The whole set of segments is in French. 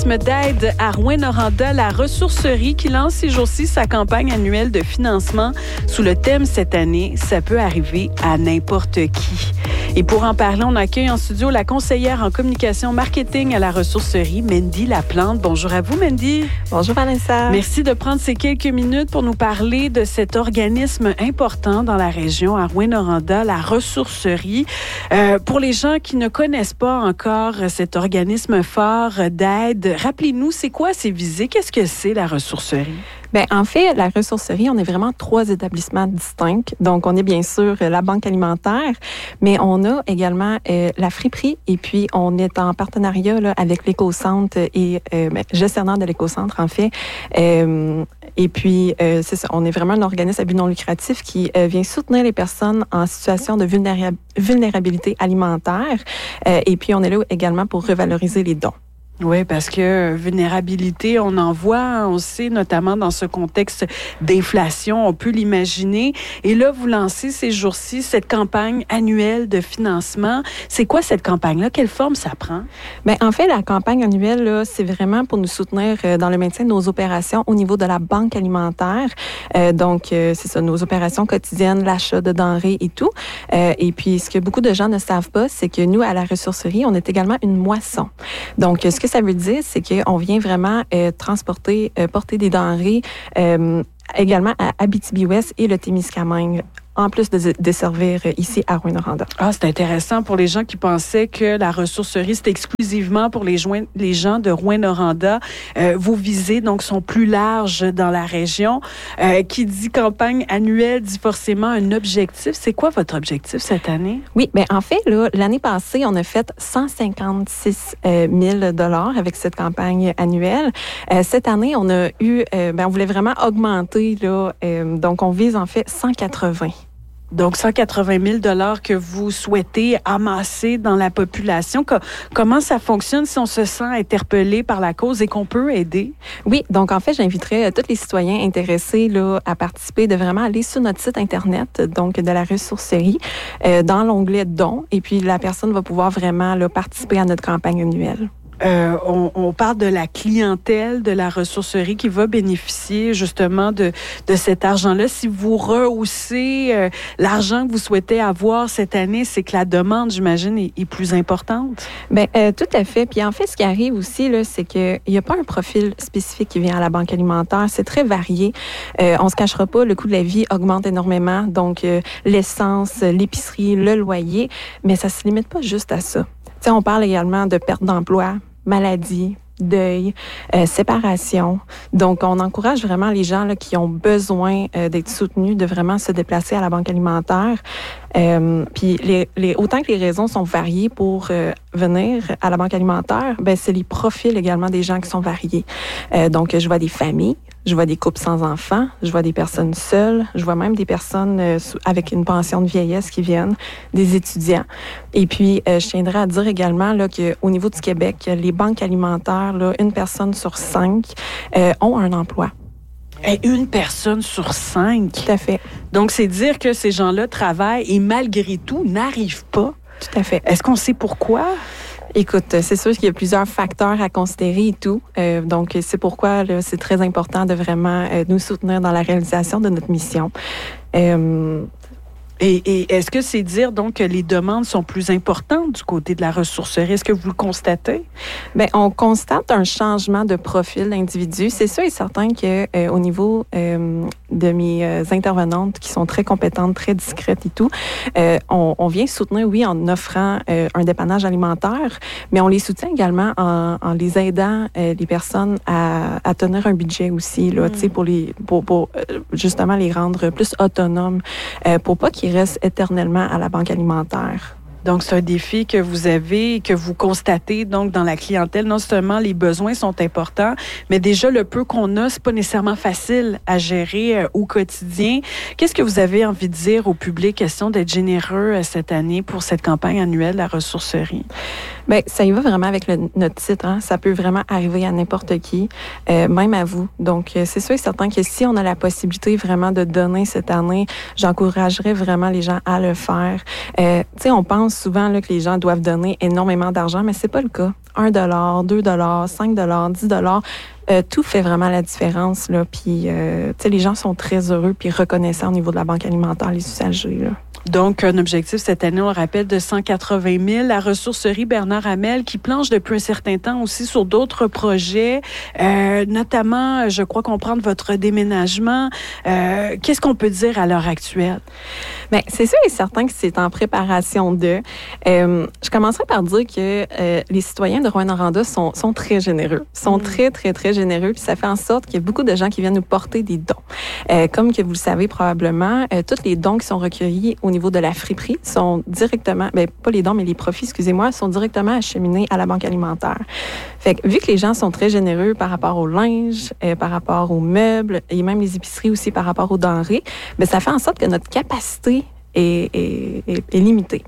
D'aide à Rouyn-Noranda, la ressourcerie qui lance ces jours-ci sa campagne annuelle de financement sous le thème cette année, ça peut arriver à n'importe qui. Et pour en parler, on accueille en studio la conseillère en communication marketing à la ressourcerie, Mandy Laplante. Bonjour à vous, Mandy. Bonjour, Vanessa. Merci de prendre ces quelques minutes pour nous parler de cet organisme important dans la région, à Rouyn-Noranda, la ressourcerie. Pour les gens qui ne connaissent pas encore cet organisme fort d'aide, rappelez-nous, c'est quoi ces visées? Qu'est-ce que c'est la ressourcerie? Bien, en fait, la ressourcerie, on est vraiment 3 établissements distincts. Donc, on est bien sûr la banque alimentaire, mais on a également la friperie et puis on est en partenariat là, avec l'éco-centre et gestionnaire de l'éco-centre, en fait. Et puis, c'est ça, on est vraiment un organisme à but non lucratif qui vient soutenir les personnes en situation de vulnérabilité alimentaire. Et puis, on est là également pour revaloriser les dons. Oui, parce que vulnérabilité, on en voit, on sait, notamment dans ce contexte d'inflation, on peut l'imaginer. Et là, vous lancez ces jours-ci cette campagne annuelle de financement. C'est quoi cette campagne-là? Quelle forme ça prend? Bien, en fait, la campagne annuelle, là, c'est vraiment pour nous soutenir dans le maintien de nos opérations au niveau de la banque alimentaire. Donc, c'est ça, nos opérations quotidiennes, l'achat de denrées et tout. Et puis, ce que beaucoup de gens ne savent pas, c'est que nous, à la ressourcerie, on est également une moisson. Donc, ce que ça veut dire, c'est qu'on vient vraiment porter des denrées également à Abitibi-Ouest et le Témiscamingue, en plus de desservir ici à Rouyn-Noranda. Ah, c'est intéressant pour les gens qui pensaient que la ressourcerie, c'était exclusivement pour les gens de Rouyn-Noranda. Vos visées, donc, sont plus larges dans la région. Qui dit campagne annuelle dit forcément un objectif. C'est quoi votre objectif cette année? Oui, bien, en fait, là, l'année passée, on a fait 156 000 $ avec cette campagne annuelle. Cette année, on a eu, on voulait vraiment augmenter, là, donc on vise en fait 180. Donc, 180 000 $ que vous souhaitez amasser dans la population. Comment ça fonctionne si on se sent interpellé par la cause et qu'on peut aider? Oui, donc en fait, j'inviterais tous les citoyens intéressés là, à participer de vraiment aller sur notre site Internet, donc de la ressourcerie, dans l'onglet « Dons », et puis la personne va pouvoir vraiment là, participer à notre campagne annuelle. On parle de la clientèle de la ressourcerie qui va bénéficier justement de cet argent-là. Si vous rehaussez l'argent que vous souhaitez avoir cette année, c'est que la demande, j'imagine, est plus importante? Bien, tout à fait. Puis en fait, ce qui arrive aussi, là, c'est qu'il n'y a pas un profil spécifique qui vient à la banque alimentaire. C'est très varié. On se cachera pas, le coût de la vie augmente énormément. Donc, l'essence, l'épicerie, le loyer. Mais ça se limite pas juste à ça. Tu sais, on parle également de perte d'emploi, maladie, deuil, séparation. Donc, on encourage vraiment les gens là, qui ont besoin d'être soutenus de vraiment se déplacer à la banque alimentaire. Puis, autant que les raisons sont variées pour venir à la banque alimentaire, ben c'est les profils également des gens qui sont variés. Donc, je vois des familles, je vois des couples sans enfants, je vois des personnes seules, je vois même des personnes avec une pension de vieillesse qui viennent, des étudiants. Et puis, je tiendrais à dire également là, qu'au niveau du Québec, les banques alimentaires, là, 1 personne sur 5 ont un emploi. Et 1 personne sur 5? Tout à fait. Donc, c'est dire que ces gens-là travaillent et malgré tout n'arrivent pas. Tout à fait. Est-ce qu'on sait pourquoi? Écoute, c'est sûr qu'il y a plusieurs facteurs à considérer et tout. Donc, c'est pourquoi là, c'est très important de vraiment nous soutenir dans la réalisation de notre mission. Et est-ce que c'est dire donc que les demandes sont plus importantes du côté de la ressourcerie? Est-ce que vous le constatez? Bien, on constate un changement de profil d'individu. C'est sûr et certain que au niveau de mes intervenantes qui sont très compétentes, très discrètes et tout, on vient soutenir, oui, en offrant un dépannage alimentaire, mais on les soutient également en les aidant les personnes à tenir un budget aussi, là, tu sais, pour justement les rendre plus autonomes, pour pas qu'ils restent éternellement à la banque alimentaire. Donc, c'est un défi que vous avez, que vous constatez donc dans la clientèle. Non seulement les besoins sont importants, mais déjà le peu qu'on a, c'est pas nécessairement facile à gérer au quotidien. Qu'est-ce que vous avez envie de dire au public, question d'être généreux cette année pour cette campagne annuelle de la ressourcerie? Bien, ça y va vraiment avec notre titre. Hein? Ça peut vraiment arriver à n'importe qui, même à vous. Donc, c'est sûr et certain que si on a la possibilité vraiment de donner cette année, j'encouragerais vraiment les gens à le faire. Tu sais, on pense pense souvent là, que les gens doivent donner énormément d'argent, mais c'est pas le cas. 1 $, 2 $, 5 $, 10 $, tout fait vraiment la différence. Là. Puis, les gens sont très heureux puis reconnaissants au niveau de la banque alimentaire, les usagers. Là. Donc, un objectif cette année, on le rappelle, de 180 000. La ressourcerie Bernard Hamel qui planche depuis un certain temps aussi sur d'autres projets, notamment, je crois comprendre votre déménagement. Qu'est-ce qu'on peut dire à l'heure actuelle? Bien, c'est sûr et certain que c'est en préparation de. Je commencerai par dire que les citoyens de Rouyn-Noranda sont très généreux. Sont très, très, très généreux. Puis ça fait en sorte qu'il y a beaucoup de gens qui viennent nous porter des dons. Comme que vous le savez probablement, tous les dons qui sont recueillis au niveau de la friperie sont directement, pas les dons, mais les profits, excusez-moi, sont directement acheminés à la banque alimentaire. Fait que, vu que les gens sont très généreux par rapport au linge, par rapport aux meubles et même les épiceries aussi par rapport aux denrées, ça fait en sorte que notre capacité est limitée.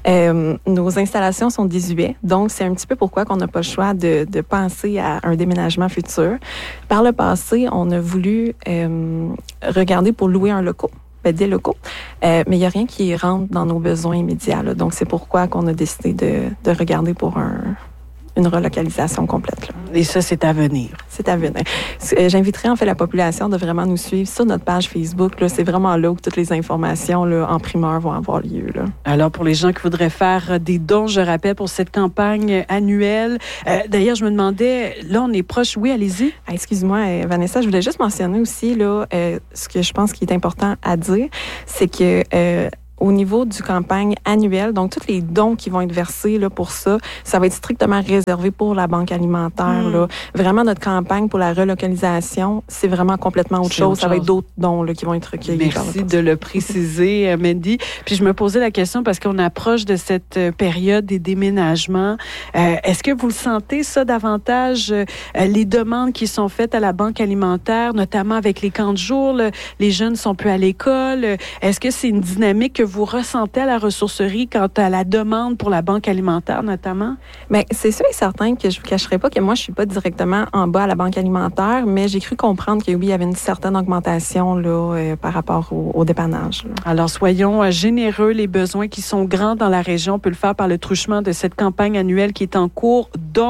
Nos installations sont désuètes, donc c'est un petit peu pourquoi qu'on n'a pas le choix de penser à un déménagement futur. Par le passé, on a voulu regarder pour louer un locaux. Des locaux, mais il n'y a rien qui rentre dans nos besoins immédiats. Là. Donc, c'est pourquoi qu'on a décidé de regarder pour une relocalisation complète. Là. Et ça, c'est à venir. C'est à venir. J'inviterai en fait la population de vraiment nous suivre sur notre page Facebook. Là. C'est vraiment là où toutes les informations là, en primeur vont avoir lieu. Là. Alors, pour les gens qui voudraient faire des dons, je rappelle, pour cette campagne annuelle. D'ailleurs, je me demandais, là, on est proche. Oui, allez-y. Excuse-moi, Vanessa, je voulais juste mentionner aussi là, ce que je pense qui est important à dire, c'est que au niveau du campagne annuelle, donc tous les dons qui vont être versés là, pour ça, ça va être strictement réservé pour la banque alimentaire. Là. Vraiment, notre campagne pour la relocalisation, c'est vraiment complètement autre chose. Ça va être d'autres dons là, qui vont être recueillis. Merci de le préciser, Mandy. Puis je me posais la question parce qu'on approche de cette période des déménagements. Est-ce que vous le sentez, ça, davantage, les demandes qui sont faites à la banque alimentaire, notamment avec les camps de jour, là, les jeunes sont plus à l'école. Est-ce que c'est une dynamique que vous ressentez à la ressourcerie quant à la demande pour la banque alimentaire, notamment? Bien, c'est sûr et certain que je ne vous cacherai pas que moi, je ne suis pas directement en bas à la banque alimentaire, mais j'ai cru comprendre que oui, il y avait une certaine augmentation là, par rapport au dépannage. Là. Alors, soyons généreux. Les besoins qui sont grands dans la région, on peut le faire par le truchement de cette campagne annuelle qui est en cours,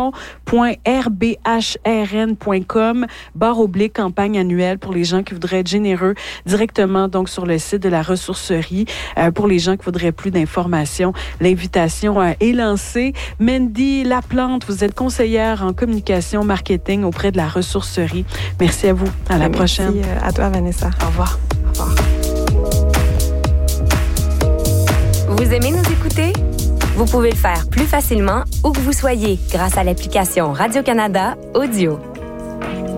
don.rbhrn.com/campagne annuelle pour les gens qui voudraient être généreux directement donc sur le site de la ressourcerie. Pour les gens qui voudraient plus d'informations, l'invitation est lancée. Mandy Laplante, vous êtes conseillère en communication marketing auprès de la ressourcerie. Merci à vous. À la prochaine. Merci à toi, Vanessa. Au revoir. Au revoir. Vous aimez nous écouter? Vous pouvez le faire plus facilement où que vous soyez grâce à l'application Radio-Canada Audio.